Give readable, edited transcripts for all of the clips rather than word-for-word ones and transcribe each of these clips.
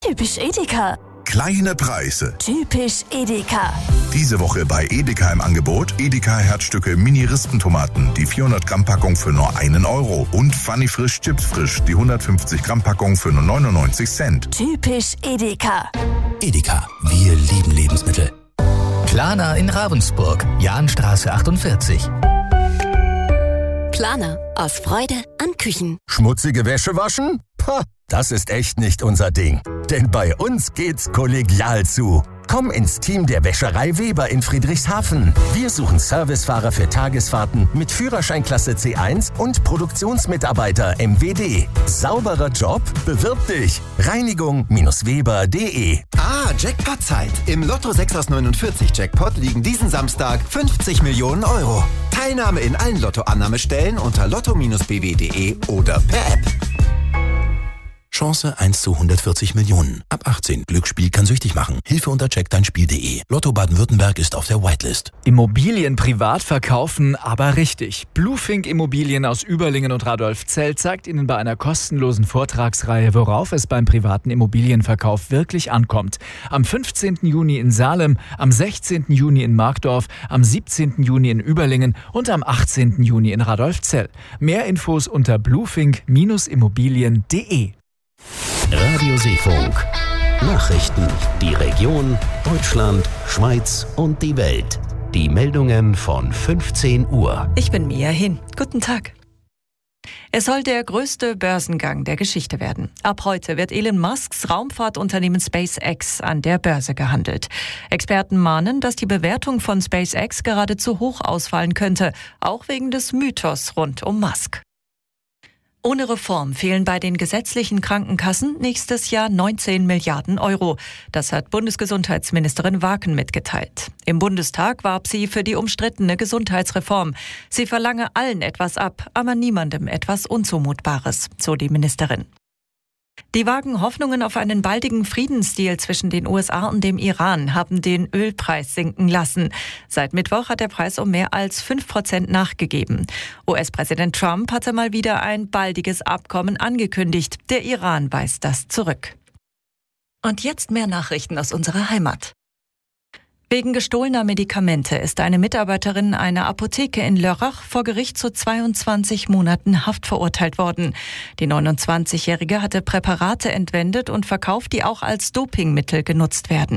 Typisch Edeka. Kleine Preise. Typisch Edeka. Diese Woche bei Edeka im Angebot: Edeka Herzstücke Mini-Rispentomaten, die 400 Gramm Packung für nur 1 Euro. Und Funny Frisch Chips Frisch, die 150 Gramm Packung für nur 99 Cent. Typisch Edeka. Edeka, wir lieben Lebensmittel. Planer in Ravensburg, Jahnstraße 48. Planer, aus Freude an Küchen. Schmutzige Wäsche waschen? Pah, das ist echt nicht unser Ding. Denn bei uns geht's kollegial zu. Komm ins Team der Wäscherei Weber in Friedrichshafen. Wir suchen Servicefahrer für Tagesfahrten mit Führerscheinklasse C1 und Produktionsmitarbeiter MWD. Sauberer Job? Bewirb dich. Reinigung-weber.de. Jackpot-Zeit. Im Lotto 6 aus 49 Jackpot liegen diesen Samstag 50 Millionen Euro. Teilnahme in allen Lottoannahmestellen unter lotto-bw.de oder per App. Chance 1 zu 140 Millionen. Ab 18. Glücksspiel kann süchtig machen. Hilfe unter checkdeinspiel.de. Lotto Baden-Württemberg ist auf der Whitelist. Immobilien privat verkaufen, aber richtig. Bluefink Immobilien aus Überlingen und Radolfzell zeigt Ihnen bei einer kostenlosen Vortragsreihe, worauf es beim privaten Immobilienverkauf wirklich ankommt. Am 15. Juni in Salem, am 16. Juni in Markdorf, am 17. Juni in Überlingen und am 18. Juni in Radolfzell. Mehr Infos unter bluefink-immobilien.de. Radio Seefunk. Nachrichten, die Region, Deutschland, Schweiz und die Welt. Die Meldungen von 15 Uhr. Ich bin Mia Hin. Guten Tag. Es soll der größte Börsengang der Geschichte werden. Ab heute wird Elon Musks Raumfahrtunternehmen SpaceX an der Börse gehandelt. Experten mahnen, dass die Bewertung von SpaceX gerade zu hoch ausfallen könnte, auch wegen des Mythos rund um Musk. Ohne Reform fehlen bei den gesetzlichen Krankenkassen nächstes Jahr 19 Milliarden Euro. Das hat Bundesgesundheitsministerin Waken mitgeteilt. Im Bundestag warb sie für die umstrittene Gesundheitsreform. Sie verlange allen etwas ab, aber niemandem etwas Unzumutbares, so die Ministerin. Die vagen Hoffnungen auf einen baldigen Friedensdeal zwischen den USA und dem Iran haben den Ölpreis sinken lassen. Seit Mittwoch hat der Preis um mehr als 5% nachgegeben. US-Präsident Trump hatte mal wieder ein baldiges Abkommen angekündigt. Der Iran weist das zurück. Und jetzt mehr Nachrichten aus unserer Heimat. Wegen gestohlener Medikamente ist eine Mitarbeiterin einer Apotheke in Lörrach vor Gericht zu 22 Monaten Haft verurteilt worden. Die 29-Jährige hatte Präparate entwendet und verkauft, die auch als Dopingmittel genutzt werden.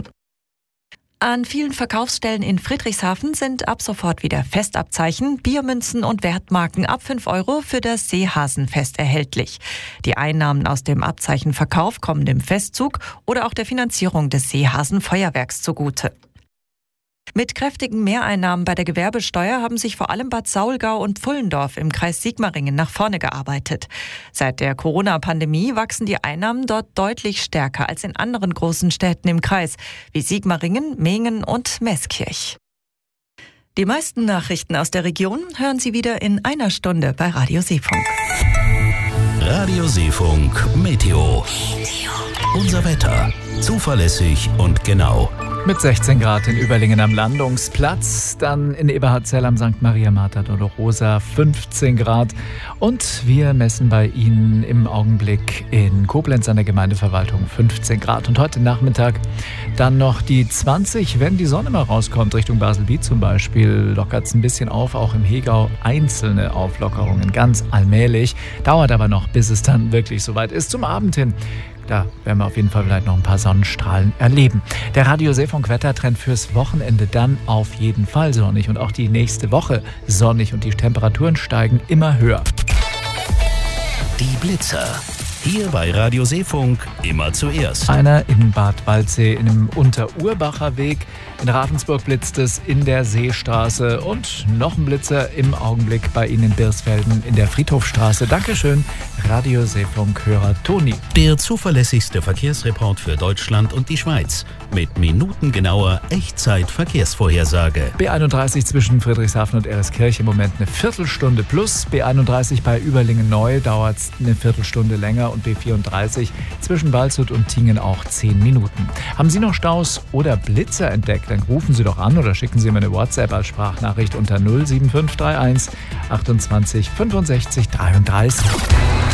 An vielen Verkaufsstellen in Friedrichshafen sind ab sofort wieder Festabzeichen, Biermünzen und Wertmarken ab 5 Euro für das Seehasenfest erhältlich. Die Einnahmen aus dem Abzeichenverkauf kommen dem Festzug oder auch der Finanzierung des Seehasenfeuerwerks zugute. Mit kräftigen Mehreinnahmen bei der Gewerbesteuer haben sich vor allem Bad Saulgau und Pfullendorf im Kreis Sigmaringen nach vorne gearbeitet. Seit der Corona-Pandemie wachsen die Einnahmen dort deutlich stärker als in anderen großen Städten im Kreis, wie Sigmaringen, Mehen und Meßkirch. Die meisten Nachrichten aus der Region hören Sie wieder in einer Stunde bei Radio Seefunk. Radio Seefunk Meteo. Unser Wetter. Zuverlässig und genau. Mit 16 Grad in Überlingen am Landungsplatz, dann in Eberhardzell am St. Maria Martha Dolorosa 15 Grad und wir messen bei Ihnen im Augenblick in Koblenz an der Gemeindeverwaltung 15 Grad. Und heute Nachmittag dann noch die 20, wenn die Sonne mal rauskommt, Richtung Baselbiet zum Beispiel, lockert es ein bisschen auf, auch im Hegau einzelne Auflockerungen, ganz allmählich. Dauert aber noch, bis es dann wirklich soweit ist. Zum Abend hin, da werden wir auf jeden Fall vielleicht noch ein paar Sonnenstrahlen erleben. Der Radio Seefunk Wettertrend fürs Wochenende dann auf jeden Fall sonnig und auch die nächste Woche sonnig und die Temperaturen steigen immer höher. Die Blitzer. Hier bei Radio Seefunk immer zuerst. Einer in Bad Waldsee im Unterurbacher Weg. In Ravensburg blitzt es in der Seestraße und noch ein Blitzer im Augenblick bei Ihnen in Birsfelden in der Friedhofstraße. Dankeschön, Radio Seefunk-Hörer Toni. Der zuverlässigste Verkehrsreport für Deutschland und die Schweiz. Mit minutengenauer Echtzeit-Verkehrsvorhersage. B31 zwischen Friedrichshafen und Ereskirch im Moment eine Viertelstunde plus. B31 bei Überlingen Neu dauert es eine Viertelstunde länger und B34 zwischen Waldshut und Tingen auch 10 Minuten. Haben Sie noch Staus oder Blitzer entdeckt? Dann rufen Sie doch an oder schicken Sie mir eine WhatsApp als Sprachnachricht unter 07531 28 65 33.